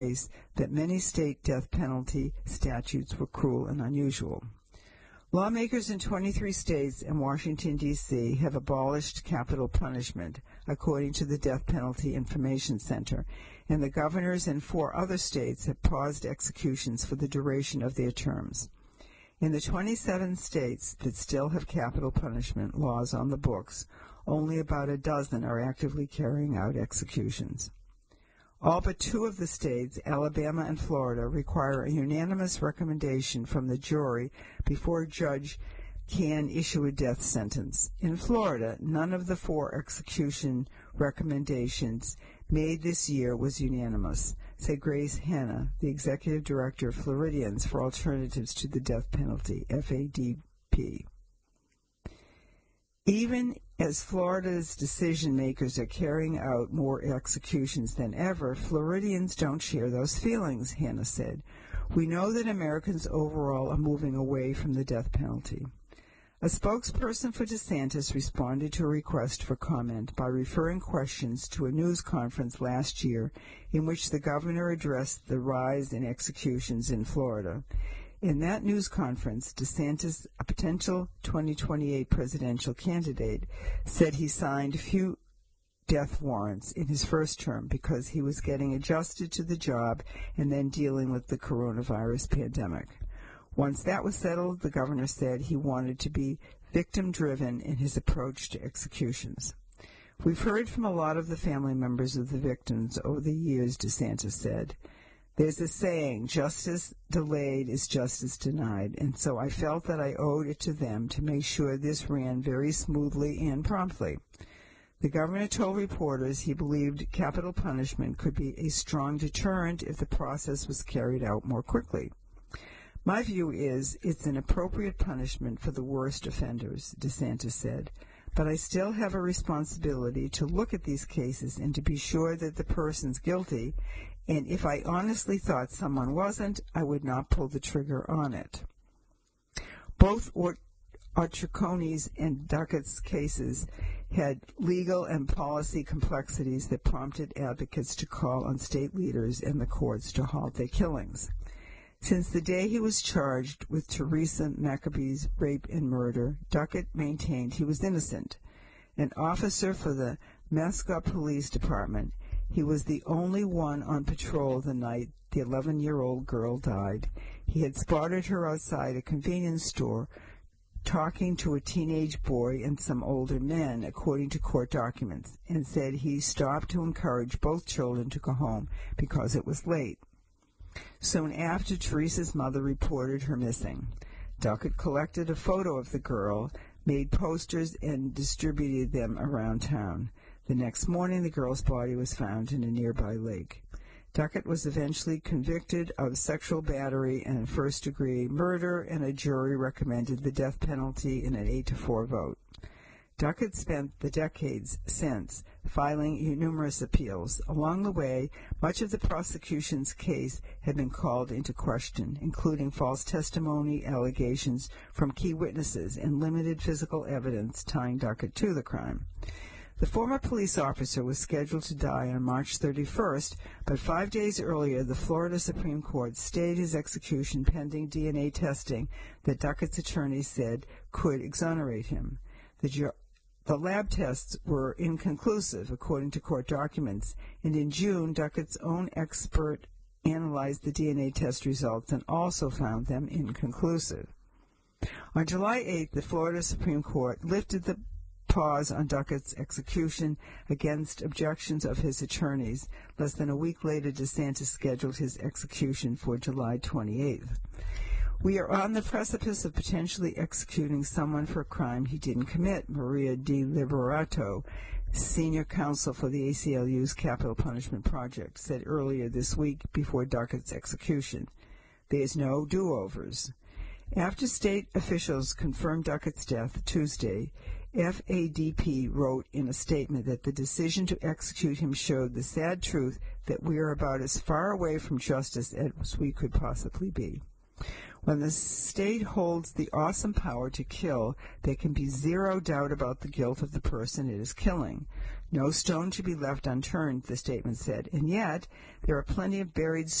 that many state death penalty statutes were cruel and unusual. Lawmakers in 23 states and Washington, D.C. have abolished capital punishment, according to the Death Penalty Information Center, and the governors in 4 other states have paused executions for the duration of their terms. In the 27 states that still have capital punishment laws on the books, only about a dozen are actively carrying out executions. All but 2 of the states, Alabama and Florida, require a unanimous recommendation from the jury before a judge can issue a death sentence. In Florida, none of the 4 execution recommendations made this year was unanimous, said Grace Hanna, the executive director of Floridians for Alternatives to the Death Penalty, FADP. Even as Florida's decision-makers are carrying out more executions than ever, Floridians don't share those feelings, Hanna said. We know that Americans overall are moving away from the death penalty. A spokesperson for DeSantis responded to a request for comment by referring questions to a news conference last year in which the governor addressed the rise in executions in Florida. In that news conference, DeSantis, a potential 2028 presidential candidate, said he signed few death warrants in his first term because he was getting adjusted to the job and then dealing with the coronavirus pandemic. Once that was settled, the governor said he wanted to be victim-driven in his approach to executions. We've heard from a lot of the family members of the victims over the years, DeSantis said. There's a saying, justice delayed is justice denied, and so I felt that I owed it to them to make sure this ran very smoothly and promptly. The governor told reporters he believed capital punishment could be a strong deterrent if the process was carried out more quickly. My view is it's an appropriate punishment for the worst offenders, DeSantis said, but I still have a responsibility to look at these cases and to be sure that the person's guilty, and if I honestly thought someone wasn't, I would not pull the trigger on it. Both Otriconi's and Duckett's cases had legal and policy complexities that prompted advocates to call on state leaders and the courts to halt their killings. Since the day he was charged with Teresa Maccabee's rape and murder, Duckett maintained he was innocent. An officer for the Mascot Police Department, he was the only one on patrol the night the 11-year-old girl died. He had spotted her outside a convenience store talking to a teenage boy and some older men, according to court documents, and said he stopped to encourage both children to go home because it was late. Soon after, Teresa's mother reported her missing. Duckett collected a photo of the girl, made posters, and distributed them around town. The next morning, the girl's body was found in a nearby lake. Duckett was eventually convicted of sexual battery and first-degree murder, and a jury recommended the death penalty in an 8-4 vote. Duckett spent the decades since filing numerous appeals. Along the way, much of the prosecution's case had been called into question, including false testimony, allegations from key witnesses, and limited physical evidence tying Duckett to the crime. The former police officer was scheduled to die on March 31st, but 5 days earlier, the Florida Supreme Court stayed his execution pending DNA testing that Duckett's attorney said could exonerate him. The lab tests were inconclusive, according to court documents, and in June, Duckett's own expert analyzed the DNA test results and also found them inconclusive. On July 8th, the Florida Supreme Court lifted the pause on Duckett's execution against objections of his attorneys. Less than a week later, DeSantis scheduled his execution for July 28th. We are on the precipice of potentially executing someone for a crime he didn't commit, Maria Di Liberato, senior counsel for the ACLU's Capital Punishment Project, said earlier this week before Duckett's execution. There's no do-overs. After state officials confirmed Duckett's death Tuesday, FADP wrote in a statement that the decision to execute him showed the sad truth that we are about as far away from justice as we could possibly be. When the state holds the awesome power to kill, there can be zero doubt about the guilt of the person it is killing. No stone should be left unturned, the statement said, and yet there are plenty of buried